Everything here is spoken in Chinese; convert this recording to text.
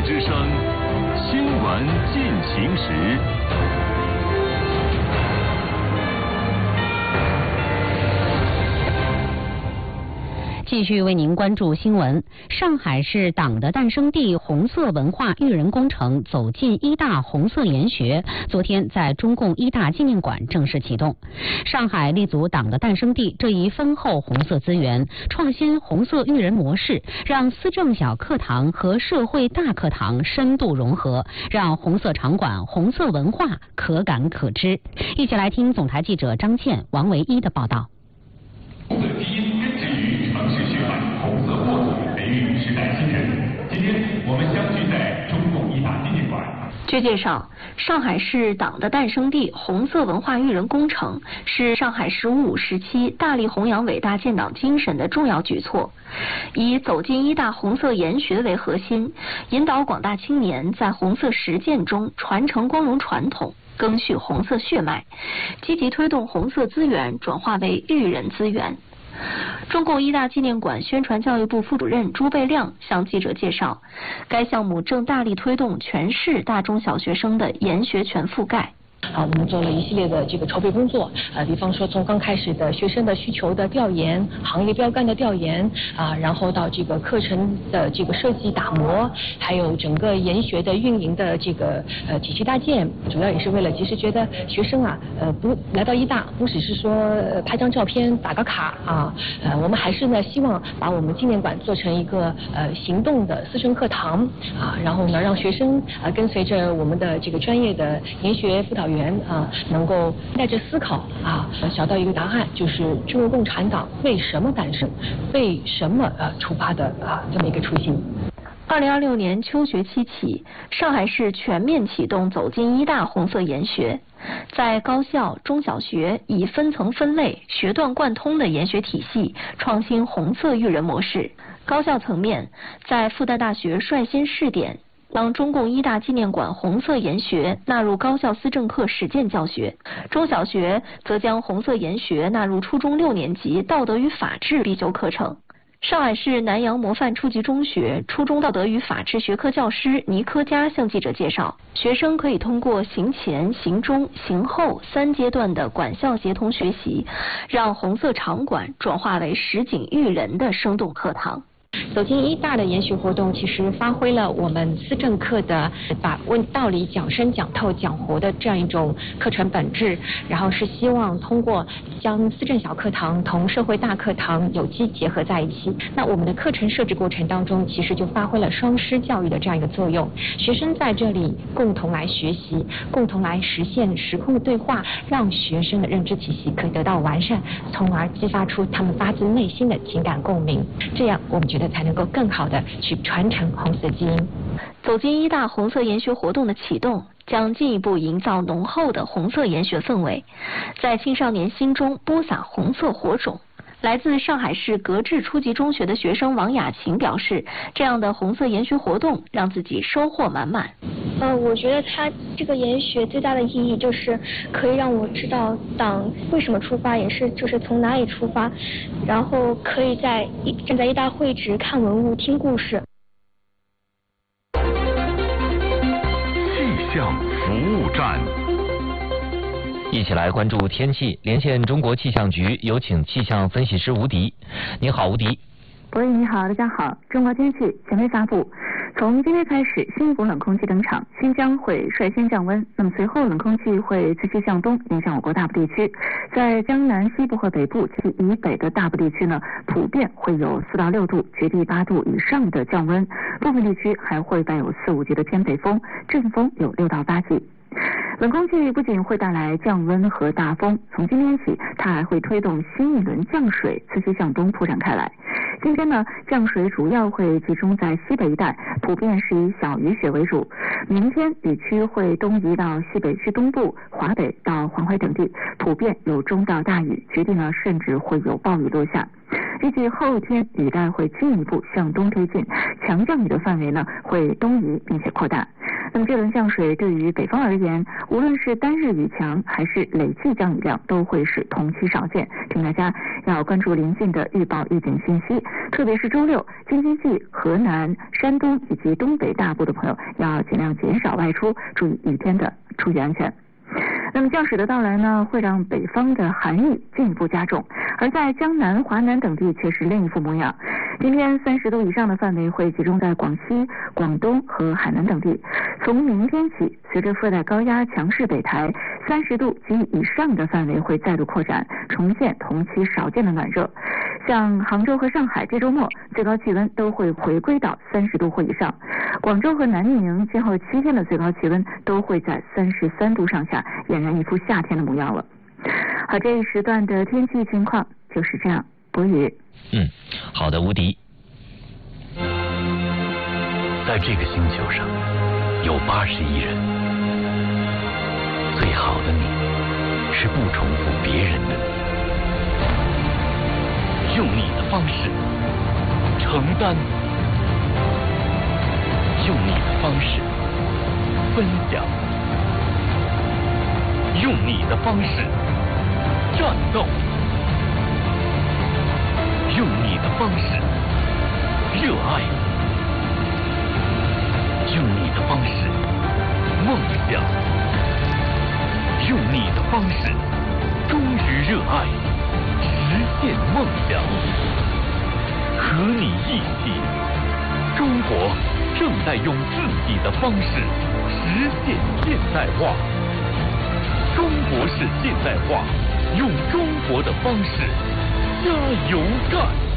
之声，新闻进行时。 继续为您关注新闻。上海市党的诞生地红色文化育人工程走进一大红色研学，昨天在中共一大纪念馆正式启动。上海立足党的诞生地这一丰厚红色资源，创新红色育人模式，让思政小课堂和社会大课堂深度融合，让红色场馆、红色文化可感可知。一起来听总台记者张倩、王维一的报道。 红色基因根植于城市血脉，红色货种培育时代新人。今天我们相聚在中共一大纪念馆。 据介绍，上海市党的诞生地红色文化育人工程是上海市5.5时期大力弘扬伟大建党精神的重要举措，以走进一大红色研学为核心，引导广大青年在红色实践中传承光荣传统，赓续红色血脉，积极推动红色资源转化为育人资源。中共一大纪念馆宣传教育部副主任朱贝亮向记者介绍，该项目正大力推动全市大中小学生的研学全覆盖。 我们做了一系列的这个筹备工作，比方说从刚开始的学生的需求的调研、行业标杆的调研然后到这个课程的这个设计打磨，还有整个研学的运营的这个体系搭建，主要也是为了及时觉得学生不来到一大不只是说拍张照片打个卡我们还是呢希望把我们纪念馆做成一个行动的思政课堂然后呢让学生跟随着我们的这个专业的研学辅导员能够带着思考找到一个答案，就是中国共产党为什么诞生，为什么出发的这么一个初心。 2026年秋学期起，上海市全面启动走进一大红色研学，在高校、中小学以分层分类、学段贯通的研学体系创新红色育人模式。高校层面，在复旦大学率先试点，将中共一大纪念馆红色研学纳入高校思政课实践教学，中小学则将红色研学纳入初中6年级道德与法治必修课程。上海市南阳模范初级中学初中道德与法治学科教师倪科佳向记者介绍，学生可以通过行前、行中、行后3阶段的管校协同学习，让红色场馆转化为实景育人的生动课堂。 走进一大的研学活动，其实发挥了我们思政课的把道理讲深、讲透、讲活的这样一种课程本质，然后是希望通过将思政小课堂同社会大课堂有机结合在一起。那我们的课程设置过程当中，其实就发挥了双师教育的这样一个作用，学生在这里共同来学习，共同来实现时空的对话，让学生的认知体系可以得到完善，从而激发出他们发自内心的情感共鸣，这样我们觉得才能够更好的去传承红色基因。 走进一大红色研学活动的启动，将进一步营造浓厚的红色研学氛围，在青少年心中播撒红色火种。来自上海市格致初级中学的学生王雅琴表示，这样的红色研学活动让自己收获满满。 我觉得它这个研学最大的意义就是可以让我知道党为什么出发，也是就是从哪里出发，然后可以站在一大会址看文物、听故事。 气象服务站。 一起来关注天气，连线中国气象局，有请气象分析师吴迪。你好，吴迪。 喂，你好，大家好。中国天气权威发布，从今天开始，新一股冷空气登场，新疆会率先降温，那么随后冷空气会继续向东，影响我国大部地区。在江南西部和北部及以北的大部地区呢，普遍会有4到6度，绝地8度以上的降温，部分地区还会带有4、5级的偏北风，阵风有6到8级。冷空气不仅会带来降温和大风，从今天起，它还会推动新一轮降水自西向东铺展开来。今天呢，降水主要会集中在西北一带，普遍是以小雨雪为主。明天雨区会东移到西北区东部、华北到黄淮等地，普遍有中到大雨，局地呢甚至会有暴雨落下。预计后天雨带会进一步向东推进，强降雨的范围呢会东移并且扩大。 那么这轮降水对于北方而言，无论是单日雨强还是累计降雨量，都会是同期少见。请大家要关注临近的预报预警信息，特别是周六，京津冀、河南、山东以及东北大部的朋友要尽量减少外出，注意雨天的出行安全。那么降水的到来呢，会让北方的寒意进一步加重，而在江南、华南等地却是另一副模样。今天30度以上的范围会集中在广西、广东和海南等地。从明天起，随着热带高压强势北抬，30度及以上的范围会再度扩展，重现同期少见的暖热。像杭州和上海这周末最高气温都会回归到30度或以上，广州和南宁今后7天的最高气温都会在33度上下，俨然一副夏天的模样了。好，这一时段的天气情况就是这样。博宇， 好的，吴迪。 在这个星球上有80亿人，最好的你是不重复别人的你，用你的方式承担，用你的方式分享，用你的方式战斗，用你的方式热爱，用你的方式梦想，用你的方式忠于热爱，实现梦想。和你一起，中国正在用自己的方式实现现代化。中国式现代化，用中国的方式加油干！